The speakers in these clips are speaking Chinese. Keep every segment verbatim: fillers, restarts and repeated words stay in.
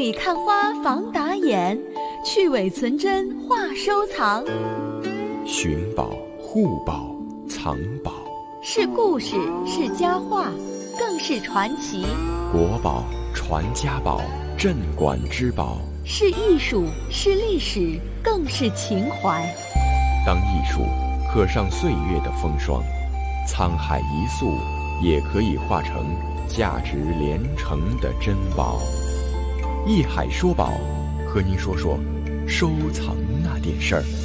里看花防打眼，去伪存真话收藏。 寻宝、护宝、藏宝， 是故事，是佳话，更是传奇。 国宝、传家宝、镇馆之宝， 是艺术，是历史，更是情怀。 当艺术刻上岁月的风霜，沧海一粟也可以化成价值连城的珍宝。艺海说宝，和您说说收藏那点事儿。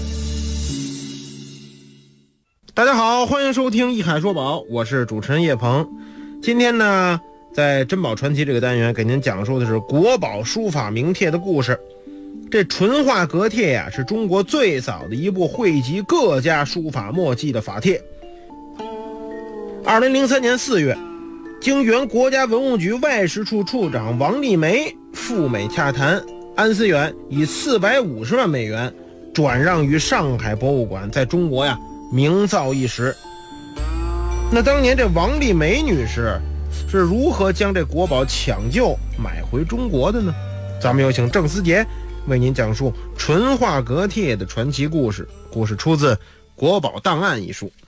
大家好，欢迎收听艺海说宝，我是主持人叶鹏。今天呢，在珍宝传奇这个单元给您讲述的是国宝书法名帖的故事。这淳化阁帖呀、啊，是中国最早的一部汇集各家书法墨迹的法帖。二零零三年四月，经原国家文物局外事处处长王立梅赴美洽谈，安思远以四百五十万美元转让于上海博物馆，在中国呀名噪一时。那当年这王丽梅女士是如何将这国宝抢救买回中国的呢？咱们有请郑思杰为您讲述淳化阁帖的传奇故事。故事出自《国宝档案》一书。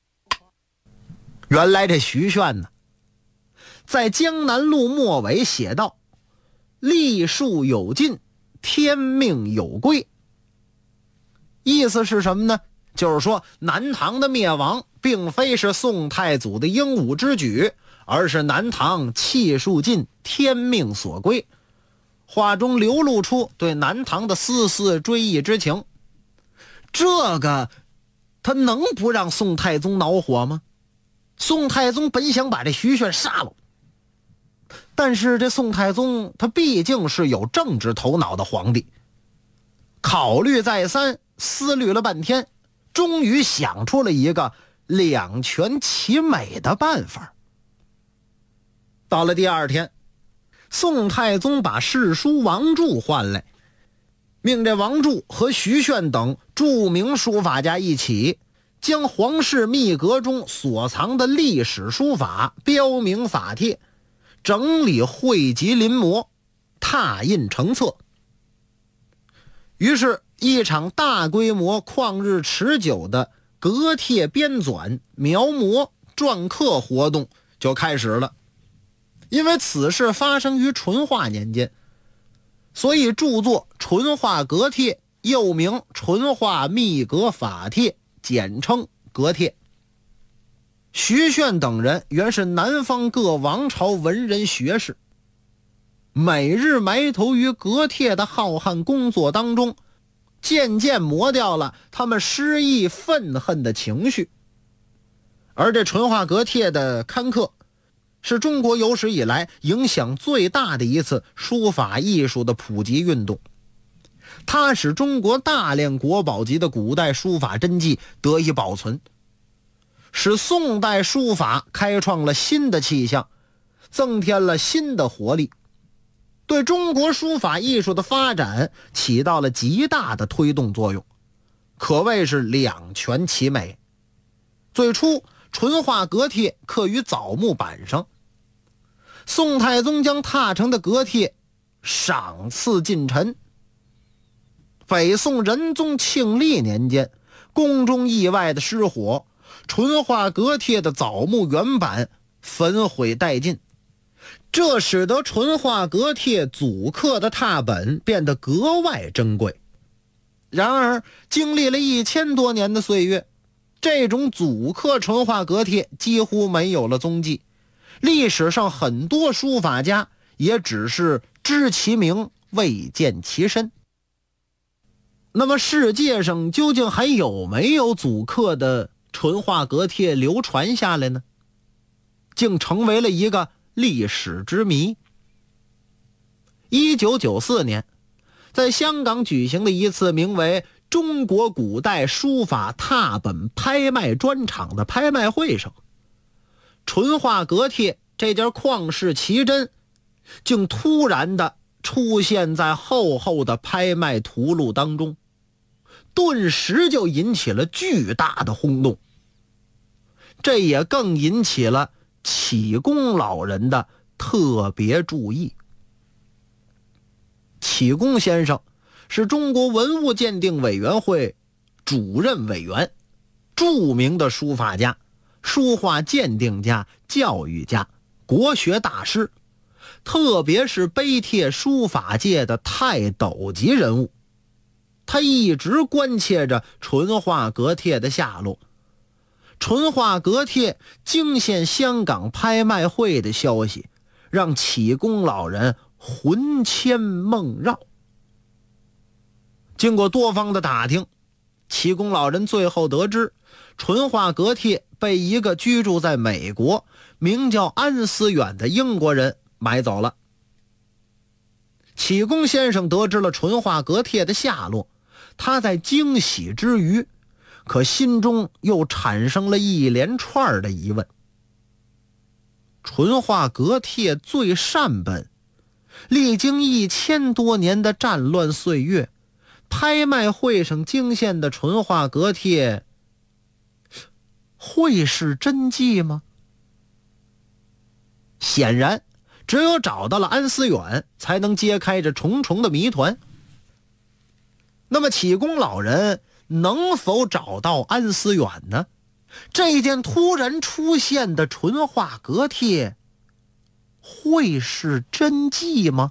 原来这徐铉呢，在江南路末尾写道：历数有尽，天命有归。意思是什么呢？就是说南唐的灭亡并非是宋太祖的英武之举，而是南唐气数尽，天命所归。话中流露出对南唐的丝丝追忆之情。这个他能不让宋太宗恼火吗？宋太宗本想把这徐铉杀了，但是这宋太宗他毕竟是有政治头脑的皇帝，考虑再三，思虑了半天，终于想出了一个两全其美的办法。到了第二天，宋太宗把侍书王柱唤来，命这王柱和徐铉等著名书法家一起将皇室秘阁中所藏的历史书法标明法帖，整理汇集临摹，拓印成册。于是一场大规模旷日持久的阁帖编纂、描摹、篆刻活动就开始了。因为此事发生于淳化年间，所以著作淳化阁帖又名淳化秘阁法帖，简称阁帖。徐铉等人原是南方各王朝文人学士，每日埋头于阁帖的浩瀚工作当中，渐渐磨掉了他们失意愤恨的情绪。而这淳化阁帖的刊刻是中国有史以来影响最大的一次书法艺术的普及运动，它使中国大量国宝级的古代书法真迹得以保存，使宋代书法开创了新的气象，增添了新的活力，对中国书法艺术的发展起到了极大的推动作用，可谓是两全其美。最初淳化阁帖刻于枣木板上，宋太宗将拓成的阁帖赏赐近臣。北宋仁宗庆历年间，宫中意外的失火，淳化阁帖的枣木原版焚毁殆尽，这使得淳化阁帖祖刻的拓本变得格外珍贵。然而经历了一千多年的岁月，这种祖刻淳化阁帖几乎没有了踪迹，历史上很多书法家也只是知其名未见其身。那么世界上究竟还有没有祖刻的淳化阁帖流传下来呢？竟成为了一个历史之谜。一九九四年，在香港举行的一次名为中国古代书法拓本拍卖专场的拍卖会上，淳化阁帖这件旷世奇珍竟突然的出现在厚厚的拍卖图录当中，顿时就引起了巨大的轰动。这也更引起了启功老人的特别注意。 启功先生是中国文物鉴定委员会主任委员，著名的书法家、书画鉴定家、教育家、国学大师，特别是碑帖书法界的泰斗级人物。他一直关切着淳化阁帖的下落。淳化阁帖惊现香港拍卖会的消息，让启功老人魂牵梦绕。经过多方的打听，启功老人最后得知，淳化阁帖被一个居住在美国名叫安思远的英国人买走了。启功先生得知了淳化阁帖的下落，他在惊喜之余，可心中又产生了一连串的疑问。淳化阁帖最善本，历经一千多年的战乱岁月，拍卖会上惊现的淳化阁帖会是真迹吗？显然只有找到了安思远，才能揭开这重重的谜团。那么启功老人能否找到安思远呢？这件突然出现的淳化阁帖会是真迹吗？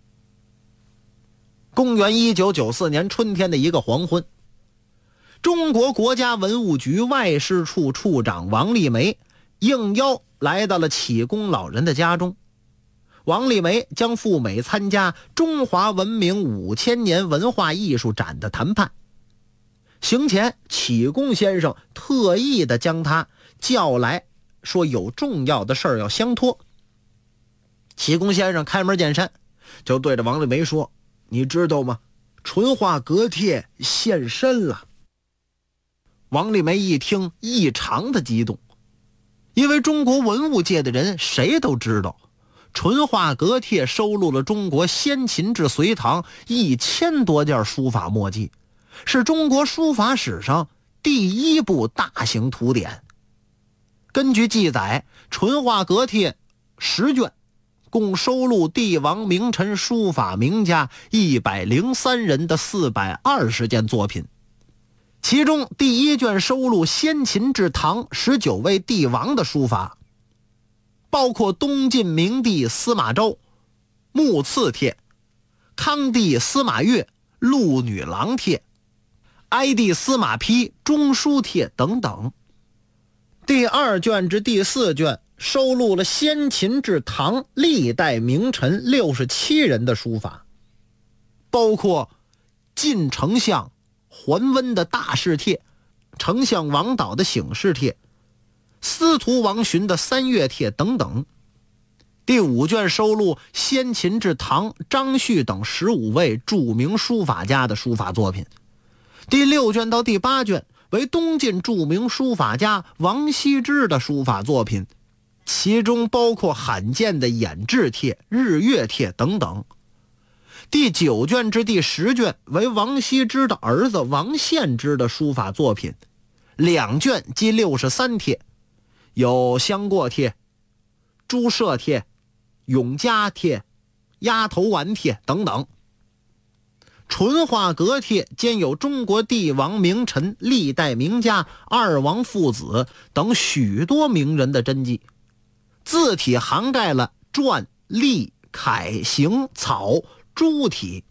公元一九九四年春天的一个黄昏，中国国家文物局外事处处长王立梅应邀来到了启功老人的家中。王立梅将赴美参加中华文明五千年文化艺术展的谈判。行前，启功先生特意的将他叫来，说有重要的事儿要相托。启功先生开门见山，就对着王立梅说：“你知道吗？淳化阁帖现身了。”王立梅一听，异常的激动，因为中国文物界的人谁都知道，淳化阁帖收录了中国先秦至隋唐一千多件书法墨迹，是中国书法史上第一部大型图典。根据记载，淳化阁帖十卷，共收录帝王名臣书法名家一百零三人的四百二十件作品。其中第一卷收录先秦至唐十九位帝王的书法，包括东晋明帝司马昭木赐帖、康帝司马越陆女郎帖、哀帝司马丕中书帖等等。第二卷至第四卷收录了先秦至唐历代名臣六十七人的书法，包括晋丞相桓温的大事帖、丞相王导的醒事帖、司徒王询的三月帖等等。第五卷收录先秦至唐张旭等十五位著名书法家的书法作品。第六卷到第八卷为东晋著名书法家王羲之的书法作品，其中包括罕见的眼志帖、日月帖等等。第九卷至第十卷为王羲之的儿子王献之的书法作品，两卷即六十三帖，有香过帖、朱舍帖、永嘉帖、鸭头丸帖等等。淳化阁帖兼有中国帝王名臣、历代名家、二王父子等许多名人的真迹，字体涵盖了篆、隶、楷、行、草诸体，